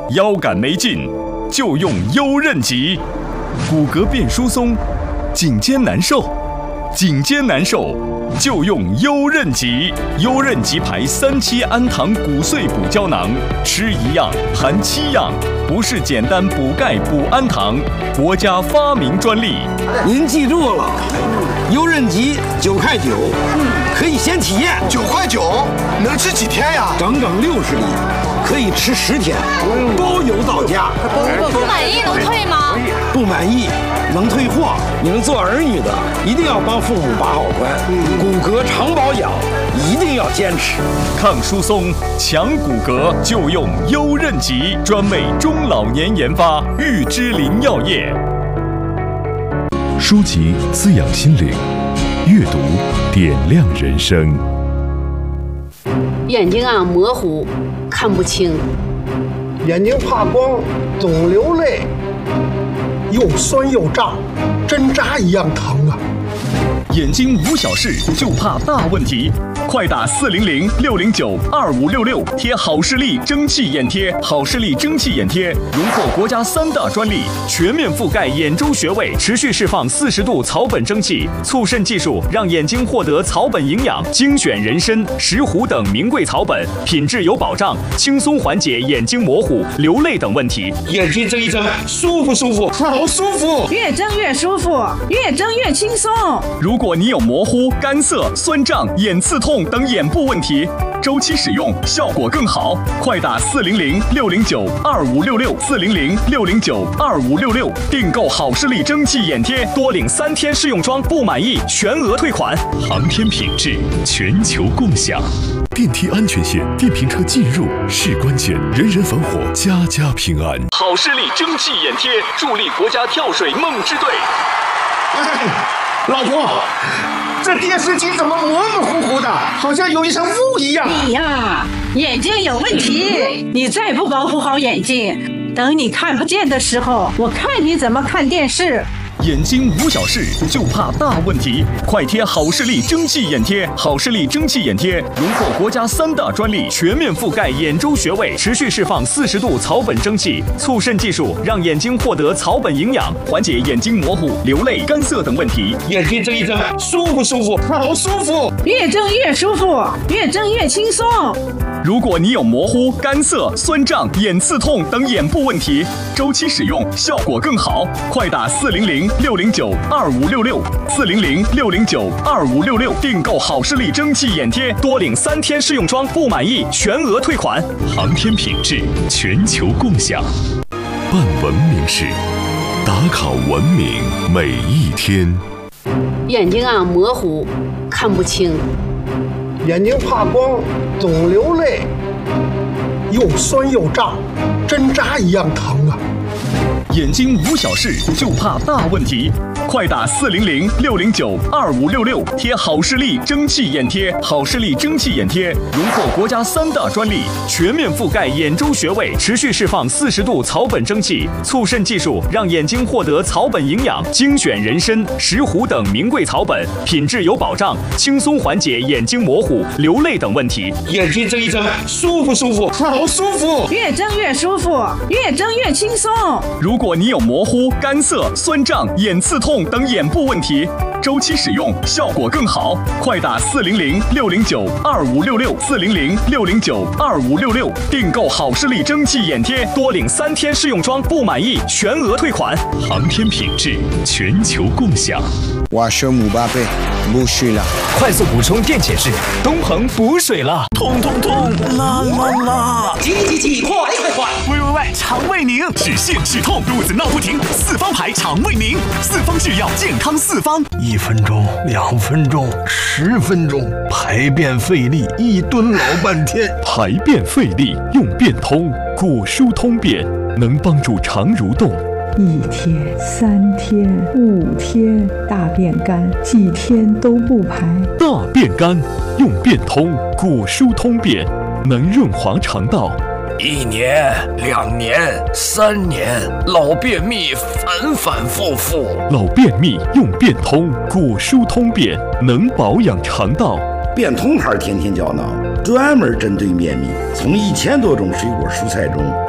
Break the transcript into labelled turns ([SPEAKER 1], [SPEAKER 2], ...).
[SPEAKER 1] 腰杆没劲，就用优韧极；骨骼变疏松，颈肩难受，就用优韧极。优韧极牌3期氨糖骨碎补胶囊，吃1样含7样，不是简单补钙补氨糖，国家发明专利。
[SPEAKER 2] 您记住了，优韧极9.9块，可以先体验。
[SPEAKER 3] 9.9块，能吃几天呀？
[SPEAKER 2] 整整60粒，可以吃10天，包邮到家。
[SPEAKER 4] 不满意能退吗？
[SPEAKER 2] 不满意能退货。你们做儿女的一定要帮父母把好关，骨骼常保养一定要坚持。
[SPEAKER 1] 抗疏松、强骨骼就用优韧极，专为中老年研发，玉芝林药业。
[SPEAKER 5] 书籍滋养心灵，阅读点亮人生。
[SPEAKER 6] 眼睛模糊，看不清；
[SPEAKER 3] 眼睛怕光，总流泪，又酸又胀，针扎一样疼啊！
[SPEAKER 1] 眼睛无小事，就怕大问题。快打400-609-2566，贴好视力蒸汽眼贴。好视力蒸汽眼贴荣获国家3大专利，全面覆盖眼周穴位，持续释放40度草本蒸汽，促渗技术让眼睛获得草本营养，精选人参、石斛等名贵草本，品质有保障，轻松缓解眼睛模糊、流泪等问题。
[SPEAKER 2] 眼睛睁一睁，舒服舒服，好舒服，
[SPEAKER 7] 越睁越舒服，越睁越轻松。
[SPEAKER 1] 如果你有模糊、干涩、酸胀、眼刺痛等眼部问题，周期使用效果更好。快打400-609-2566，400-609-2566，订购好视力蒸汽眼贴，多领3天试用装，不满意全额退款。
[SPEAKER 5] 航天品质，全球共享。电梯安全线，电瓶车进入是关键，人人防火，家家平安。
[SPEAKER 1] 好视力蒸汽眼贴，助力国家跳水梦之队。
[SPEAKER 3] 老婆，这电视机怎么模模糊糊的，好像有一层雾一样？
[SPEAKER 7] 你呀，眼睛有问题，你再不保护好眼睛，等你看不见的时候，我看你怎么看电视。
[SPEAKER 1] 眼睛无小事，就怕大问题。快贴好视力蒸汽眼贴。好视力蒸汽眼贴荣获国家3大专利，全面覆盖眼周穴位，持续释放40度草本蒸汽，促渗技术让眼睛获得草本营养，缓解眼睛模糊、流泪、干涩等问题。
[SPEAKER 2] 眼睛睁一睁，舒服舒服，好舒服，
[SPEAKER 7] 越睁越舒服，越睁越轻松。
[SPEAKER 1] 如果你有模糊、干涩、酸胀、眼刺痛等眼部问题，周期使用效果更好。快打400-609-2566，400-609-2566，订购好视力蒸汽眼贴，多领3天试用装，不满意全额退款。
[SPEAKER 5] 航天品质，全球共享。办文明事，打卡文明每一天。
[SPEAKER 6] 眼睛模糊，看不清；
[SPEAKER 3] 眼睛怕光，总流泪，又酸又胀，针扎一样疼啊！
[SPEAKER 1] 眼睛无小事，就怕大问题。快打400-609-2566，贴好视力蒸汽眼贴。好视力蒸汽眼贴荣获国家3大专利，全面覆盖眼周穴位，持续释放40度草本蒸汽，促渗技术让眼睛获得草本营养，精选人参、石斛等名贵草本，品质有保障，轻松缓解眼睛模糊、流泪等问题。
[SPEAKER 2] 眼睛睁一睁，舒服舒服，好舒服，
[SPEAKER 7] 越睁越舒服，越睁越轻松。
[SPEAKER 1] 如果你有模糊、干涩、酸胀、眼刺痛等眼部问题，周期使用效果更好。快打400-609-2566，400-609-2566，订购好视力蒸汽眼贴，多领3天试用装，不满意全额退款。
[SPEAKER 5] 航天品质，全球共享。
[SPEAKER 8] 我是姆巴佩，不水了。
[SPEAKER 9] 快速补充电解质，东鹏补水了。
[SPEAKER 10] 痛痛痛，辣辣辣！
[SPEAKER 9] 挤，快！喂，肠胃宁，止泻止痛，肚子闹不停，四方牌肠胃宁，四方制药，健康四方。
[SPEAKER 10] 1分钟、2分钟、10分钟，排便费力，一蹲老半天。
[SPEAKER 5] 排便费力用便通，果蔬通便，能帮助肠蠕动。
[SPEAKER 11] 1天、3天、5天，大便干，几天都不排。
[SPEAKER 5] 大便干用便通，果蔬通便，能润滑肠道。
[SPEAKER 12] 1年、2年、3年，老便秘反反复复。
[SPEAKER 5] 老便秘用便通，果蔬通便，能保养肠道。
[SPEAKER 13] 便通牌天天胶囊，专门针对便秘，从1000多种水果蔬菜中